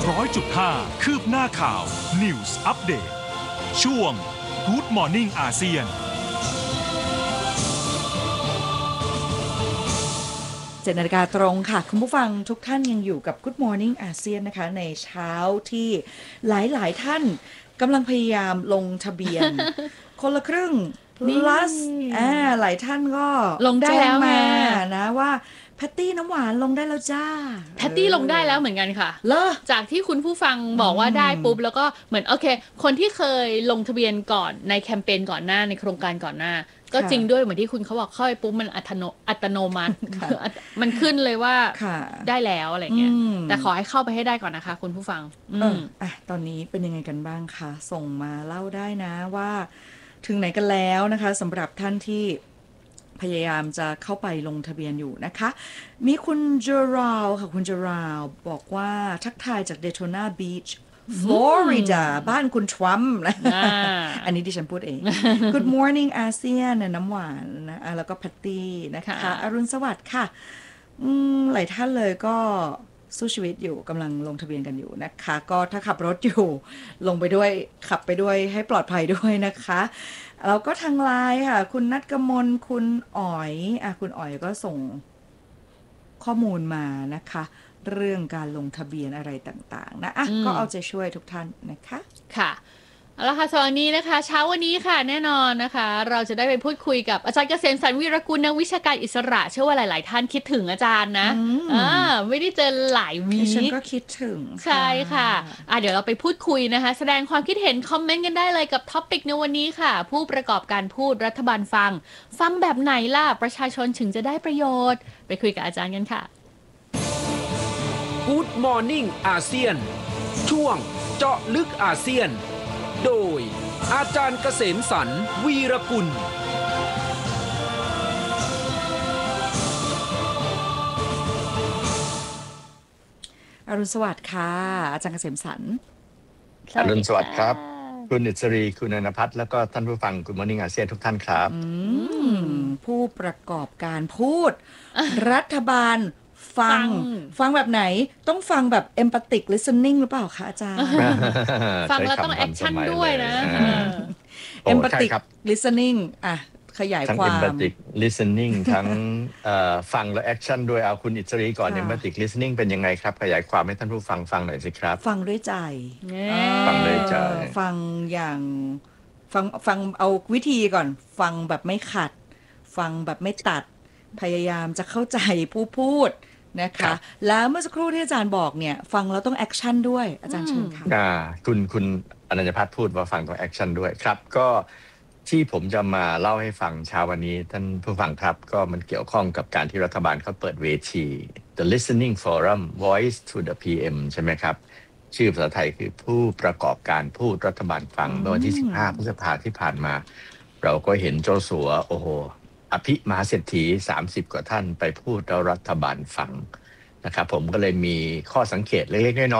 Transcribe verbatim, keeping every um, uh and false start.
ร้อยจุดห้า คืบหน้าข่าว News Update ช่วง Good Morning อาเซียนเจ็ดนาฬิกาตรงค่ะคุณผู้ฟังทุกท่านยังอยู่กับ Good Morning อาเซียนนะคะในเช้าที่หลายๆท่านกำลังพยายามลงทะเบียน คนละครึ่ง plus อ่าหลายท่านก็ลงได้แล้วมานะว่าแพตตี้น้ำหวานลงได้แล้วจ้าแพตตี้ลงได้แล้วเหมือนกันค่ะเลอจากที่คุณผู้ฟังบอกว่าได้ปุ๊บแล้วก็เหมือนโอเคคนที่เคยลงทะเบียนก่อนในแคมเปญก่อนหน้าในโครงการก่อนหน้าก็จริงด้วยเหมือนที่คุณเขาบอกเข้าไปปุ๊บมันอัตโนอัตโนมัติมันขึ้นเลยว่าได้แล้วอะไรเงี้ยแต่ขอให้เข้าไปให้ได้ก่อนนะคะคุณผู้ฟังเอออ่ะตอนนี้เป็นยังไงกันบ้างคะส่งมาเล่าได้นะว่าถึงไหนกันแล้วนะคะสำหรับท่านที่พยายามจะเข้าไปลงทะเบียนอยู่นะคะมีคุณเจอราวค่ะคุณเจอราวบอกว่าทักทายจากเดโทนาบีชฟลอริดาบ้านคุณทรัมป์นะอันนี้ดิฉันพูดเอง Good morning อาเซียนน้ำหวานนะแล้วก็แพตตี้นะคะอรุณสวัสดิ์ค่ะหลายท่านเลยก็สู้ชีวิตอยู่กำลังลงทะเบียนกันอยู่นะคะก็ถ้าขับรถอยู่ลงไปด้วยขับไปด้วยให้ปลอดภัยด้วยนะคะแล้วก็ทางไลน์ค่ะคุณนัทกมลคุณอ๋อยอ่ะคุณอ๋อยก็ส่งข้อมูลมานะคะเรื่องการลงทะเบียนอะไรต่างๆนะอ่ะก็เอาใจช่วยทุกท่านนะคะค่ะเอาละค่ะสวัสดีนะคะเช้าวันนี้ค่ะแน่นอนนะคะเราจะได้ไปพูดคุยกับอาจารย์เกษมสรรวีรกุลนักวิชาการอิสระเชื่อว่าหลายๆท่านคิดถึงอาจารย์นะอ่าไม่ได้เจอหลายวีคฉันก็คิดถึงใช่ค่ะอ่ะเดี๋ยวเราไปพูดคุยนะคะแสดงความคิดเห็นคอมเมนต์กันได้เลยกับท็อปิกในวันนี้ค่ะผู้ประกอบการพูดรัฐบาลฟังฟังแบบไหนล่ะประชาชนถึงจะได้ประโยชน์ไปคุยกับอาจารย์กันค่ะ Good Morning อาเซียนช่วงเจาะลึกอาเซียนโดยอาจารย์เกษมสรรวีรกุลอรุณสวัสดิ์ค่ะอาจารย์เกษมสรรอรุณสวัสดิ์ครับคุณอิสรีคุณอนันท์พัฒน์แล้วก็ท่านผู้ฟัง Good Morning อาเซียนทุกท่านครับผู้ประกอบการพูด รัฐบาลฟังฟังแบบไหนต้องฟังแบบ empathic listening หรือเปล่าคะอาจารย์ฟังแล้วต้องแอคชั่นด้วยนะ empathic listening อ่ะขยายความทั้ง empathic listening ทั้งฟังและแอคชั่นด้วยเอาคุณอิสรีก่อน empathic listening เป็นยังไงครับขยายความให้ท่านผู้ฟังฟังหน่อยสิครับฟังด้วยใจฟังด้วยใจฟังอย่างฟังฟังเอาวิธีก่อนฟังแบบไม่ขัดฟังแบบไม่ตัดพยายามจะเข้าใจผู้พูดนะคะแล้วเมื่อสักครู่ที่อาจารย์บอกเนี่ยฟังแล้วต้องแอคชั่นด้วยอาจารย์เชิญค่ะอ่าคุณคุณอนันต์พัฒน์พูดว่าฟังต้องแอคชั่นด้วยครับก็ที่ผมจะมาเล่าให้ฟังเช้าวันนี้ท่านผู้ฟังครับก็มันเกี่ยวข้องกับการที่รัฐบาลเขาเปิดเวที The Listening Forum Voice to the พี เอ็ม ใช่ไหมครับชื่อภาษาไทยคือผู้ประกอบการพูดรัฐบาลฟังเมื่อวันที่สิบห้าพฤษภาคมที่ผ่านมาเราก็เห็นเจ้าสัวโอ้โหอภิมหาเศรษฐีสามสิบกว่าท่านไปพูดแล้วรัฐบาลฟังนะครับผมก็เลยมีข้อสังเกตเล็กๆน้อยๆ